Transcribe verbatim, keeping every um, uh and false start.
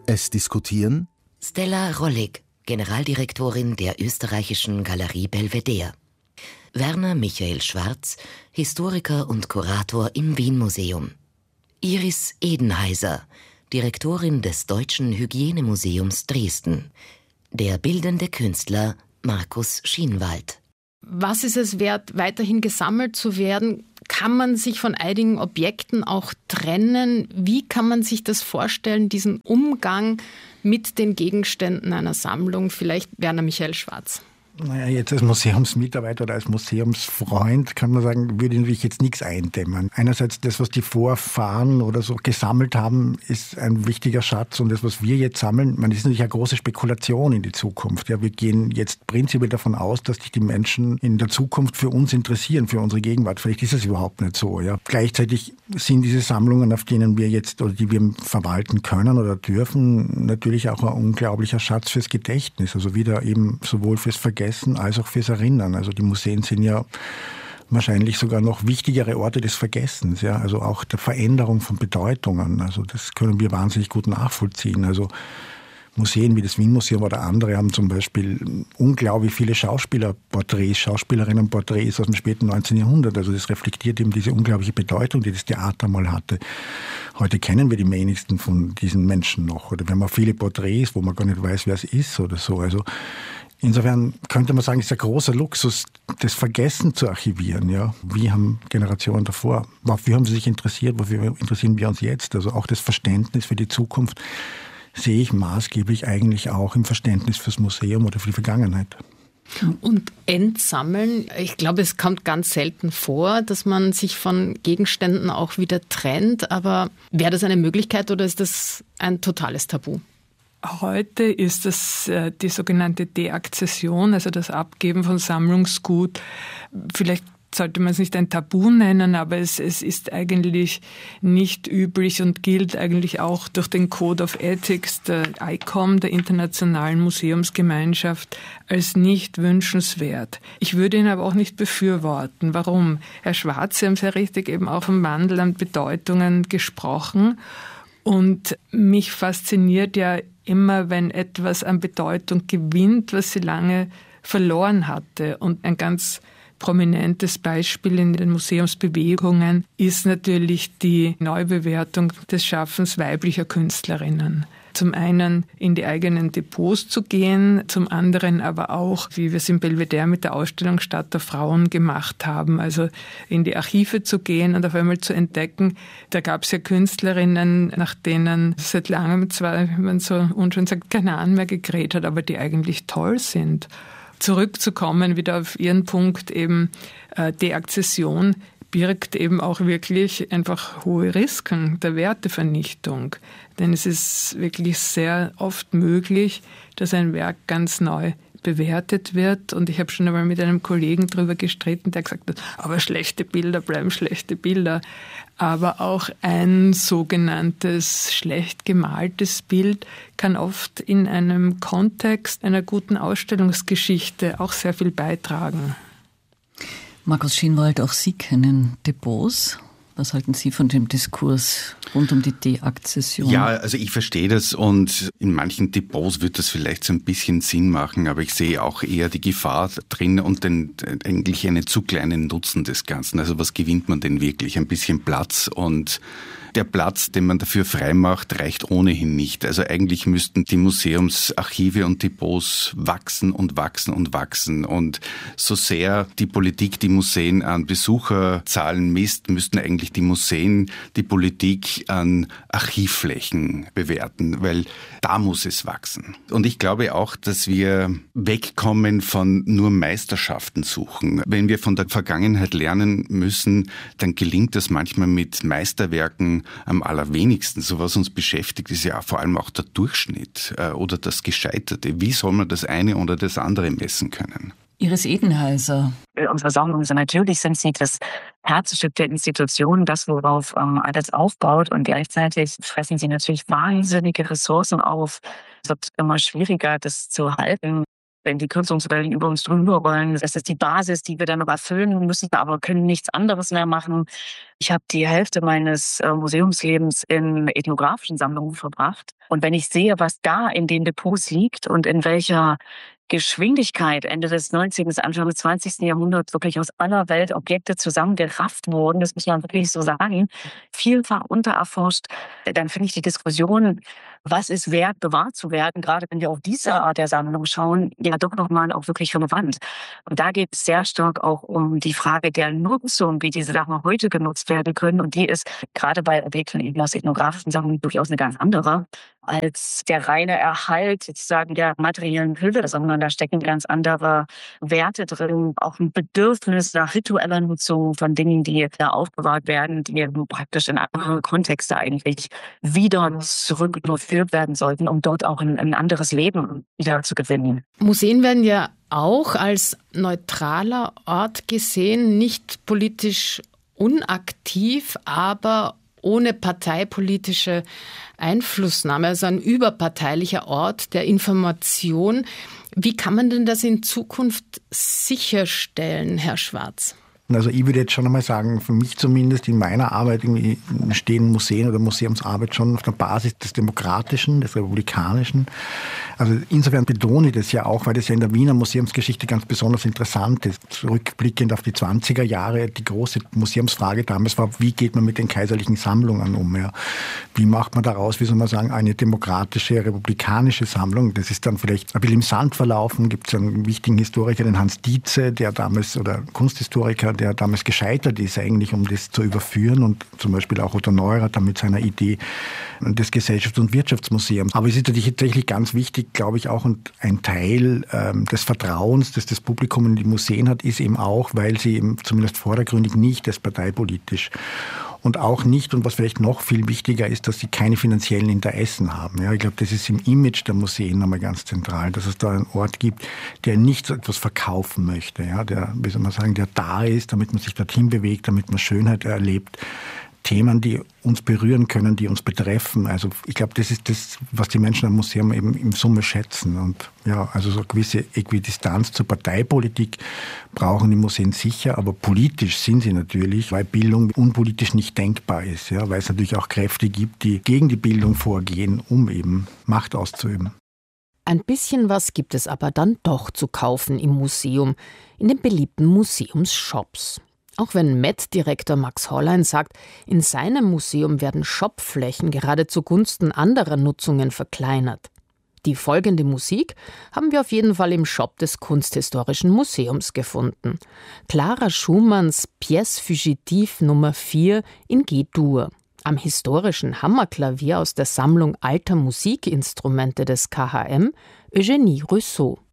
Es diskutieren Stella Rollig, Generaldirektorin der österreichischen Galerie Belvedere. Werner Michael Schwarz, Historiker und Kurator im Wien-Museum. Iris Edenheiser, Direktorin des Deutschen Hygienemuseums Dresden. Der bildende Künstler Markus Schienwald. Was ist es wert, weiterhin gesammelt zu werden? Kann man sich von einigen Objekten auch trennen? Wie kann man sich das vorstellen, diesen Umgang mit den Gegenständen einer Sammlung? Vielleicht Werner Michael Schwarz. Naja, jetzt als Museumsmitarbeiter oder als Museumsfreund kann man sagen, würde natürlich jetzt nichts eindämmen. Einerseits das, was die Vorfahren oder so gesammelt haben, ist ein wichtiger Schatz. Und das, was wir jetzt sammeln, man ist natürlich eine große Spekulation in die Zukunft. Ja, wir gehen jetzt prinzipiell davon aus, dass sich die Menschen in der Zukunft für uns interessieren, für unsere Gegenwart. Vielleicht ist es überhaupt nicht so. Ja. Gleichzeitig sind diese Sammlungen, auf denen wir jetzt oder die wir verwalten können oder dürfen, natürlich auch ein unglaublicher Schatz fürs Gedächtnis. Also wieder eben sowohl fürs Vergessen als auch fürs Erinnern. Also die Museen sind ja wahrscheinlich sogar noch wichtigere Orte des Vergessens, ja, also auch der Veränderung von Bedeutungen. Also das können wir wahnsinnig gut nachvollziehen. Also Museen wie das Wien-Museum oder andere haben zum Beispiel unglaublich viele Schauspielerporträts, Schauspielerinnenporträts aus dem späten neunzehnten Jahrhundert. Also das reflektiert eben diese unglaubliche Bedeutung, die das Theater mal hatte. Heute kennen wir die wenigsten von diesen Menschen noch. Oder wir haben auch viele Porträts, wo man gar nicht weiß, wer es ist oder so. Also insofern könnte man sagen, es ist ein großer Luxus, das Vergessen zu archivieren. Ja, wie haben Generationen davor, wofür haben sie sich interessiert, wofür interessieren wir uns jetzt? Also auch das Verständnis für die Zukunft sehe ich maßgeblich eigentlich auch im Verständnis fürs Museum oder für die Vergangenheit. Und entsammeln, ich glaube, es kommt ganz selten vor, dass man sich von Gegenständen auch wieder trennt. Aber wäre das eine Möglichkeit oder ist das ein totales Tabu? Heute ist das äh, die sogenannte Deakzession, also das Abgeben von Sammlungsgut. Vielleicht sollte man es nicht ein Tabu nennen, aber es, es ist eigentlich nicht üblich und gilt eigentlich auch durch den Code of Ethics der I C O M, der Internationalen Museumsgemeinschaft, als nicht wünschenswert. Ich würde ihn aber auch nicht befürworten. Warum? Herr Schwarz, Sie haben sehr richtig eben auch vom Wandel an Bedeutungen gesprochen. Und mich fasziniert ja immer, wenn etwas an Bedeutung gewinnt, was sie lange verloren hatte. Und ein ganz prominentes Beispiel in den Museumsbewegungen ist natürlich die Neubewertung des Schaffens weiblicher Künstlerinnen. Zum einen in die eigenen Depots zu gehen, zum anderen aber auch, wie wir es in Belvedere mit der Ausstellung Stadt der Frauen gemacht haben, also in die Archive zu gehen und auf einmal zu entdecken, da gab es ja Künstlerinnen, nach denen seit langem zwar, wie man so unschön sagt, kein Ahn mehr gekräht hat, aber die eigentlich toll sind. Zurückzukommen wieder auf Ihren Punkt eben, äh, Deakzession birgt eben auch wirklich einfach hohe Risiken der Wertevernichtung. Denn es ist wirklich sehr oft möglich, dass ein Werk ganz neu bewertet wird. Und ich habe schon einmal mit einem Kollegen darüber gestritten, der gesagt hat, aber schlechte Bilder bleiben schlechte Bilder. Aber auch ein sogenanntes schlecht gemaltes Bild kann oft in einem Kontext einer guten Ausstellungsgeschichte auch sehr viel beitragen. Markus Schienwald, auch Sie kennen Depots. Was halten Sie von dem Diskurs rund um die Deakzession? Ja, also ich verstehe das und in manchen Depots wird das vielleicht so ein bisschen Sinn machen, aber ich sehe auch eher die Gefahr drin und den, eigentlich einen zu kleinen Nutzen des Ganzen. Also was gewinnt man denn wirklich? Ein bisschen Platz und der Platz, den man dafür freimacht, reicht ohnehin nicht. Also eigentlich müssten die Museumsarchive und Depots wachsen und wachsen und wachsen. Und so sehr die Politik die Museen an Besucherzahlen misst, müssten eigentlich die Museen die Politik an Archivflächen bewerten, weil da muss es wachsen. Und ich glaube auch, dass wir wegkommen von nur Meisterschaften suchen. Wenn wir von der Vergangenheit lernen müssen, dann gelingt das manchmal mit Meisterwerken am allerwenigsten. So was uns beschäftigt, ist ja vor allem auch der Durchschnitt äh, oder das Gescheiterte. Wie soll man das eine oder das andere messen können? Iris Edenheiser. Unsere Sammlungen sind natürlich sind sie das Herzstück der Institution, das, worauf ähm, alles aufbaut. Und gleichzeitig fressen sie natürlich wahnsinnige Ressourcen auf. Es wird immer schwieriger, das zu halten. wenn die Kürzungswellen über uns drüber rollen. Das ist die Basis, die wir dann noch erfüllen müssen, aber können nichts anderes mehr machen. Ich habe die Hälfte meines äh, Museumslebens in ethnografischen Sammlungen verbracht. Und wenn ich sehe, was da in den Depots liegt und in welcher Geschwindigkeit Ende des neunzehnten. Anfang des zwanzigsten. Jahrhunderts wirklich aus aller Welt Objekte zusammengerafft wurden, das muss man wirklich so sagen, vielfach untererforscht, dann finde ich die Diskussion, was ist wert, bewahrt zu werden, gerade wenn wir auf diese Art der Sammlung schauen, ja doch nochmal auch wirklich relevant. Und da geht es sehr stark auch um die Frage der Nutzung, wie diese Sachen heute genutzt werden können. Und die ist gerade bei Objekten eben aus ethnografischen Sammlungen durchaus eine ganz andere als der reine Erhalt sozusagen der materiellen Hülle, sondern da stecken ganz andere Werte drin, auch ein Bedürfnis nach ritueller Nutzung von Dingen, die da aufbewahrt werden, die praktisch in andere Kontexte eigentlich wieder zurückgeführt werden sollten, um dort auch ein, ein anderes Leben wieder zu gewinnen. Museen werden ja auch als neutraler Ort gesehen, nicht politisch unaktiv, aber ohne parteipolitische Einflussnahme, also ein überparteilicher Ort der Information. Wie kann man denn das in Zukunft sicherstellen, Herr Schwarz? Also ich würde jetzt schon einmal sagen, für mich zumindest in meiner Arbeit irgendwie stehen Museen oder Museumsarbeit schon auf der Basis des Demokratischen, des Republikanischen. Also insofern betone ich das ja auch, weil das ja in der Wiener Museumsgeschichte ganz besonders interessant ist. Zurückblickend auf die zwanziger Jahre, die große Museumsfrage damals war, wie geht man mit den kaiserlichen Sammlungen um? Ja? Wie macht man daraus, wie soll man sagen, eine demokratische, republikanische Sammlung? Das ist dann vielleicht ein bisschen im Sand verlaufen. Gibt es einen wichtigen Historiker, den Hans Dietze, der damals, oder Kunsthistoriker, der damals gescheitert ist eigentlich, um das zu überführen, und zum Beispiel auch Otto Neurath dann mit seiner Idee des Gesellschafts- und Wirtschaftsmuseums. Aber es ist natürlich tatsächlich ganz wichtig, glaube ich auch, und ein Teil ähm, des Vertrauens, das das Publikum in die Museen hat, ist eben auch, weil sie eben zumindest vordergründig nicht das parteipolitisch und auch nicht, und was vielleicht noch viel wichtiger ist, dass sie keine finanziellen Interessen haben. Ja, ich glaube, das ist im Image der Museen nochmal ganz zentral, dass es da einen Ort gibt, der nicht so etwas verkaufen möchte, ja, der, wie soll man sagen, der da ist, damit man sich dorthin bewegt, damit man Schönheit erlebt. Themen, die uns berühren können, die uns betreffen. Also ich glaube, das ist das, was die Menschen am Museum eben in Summe schätzen. Und ja, also so eine gewisse Äquidistanz zur Parteipolitik brauchen die Museen sicher, aber politisch sind sie natürlich, weil Bildung unpolitisch nicht denkbar ist, ja, weil es natürlich auch Kräfte gibt, die gegen die Bildung vorgehen, um eben Macht auszuüben. Ein bisschen was gibt es aber dann doch zu kaufen im Museum, in den beliebten Museumsshops. Auch wenn M E T-Direktor Max Hollein sagt, in seinem Museum werden Shopflächen gerade zugunsten anderer Nutzungen verkleinert. Die folgende Musik haben wir auf jeden Fall im Shop des Kunsthistorischen Museums gefunden. Clara Schumanns Pièce Fugitive Nummer vier in G-Dur. Am historischen Hammerklavier aus der Sammlung alter Musikinstrumente des K H M Eugénie Rousseau.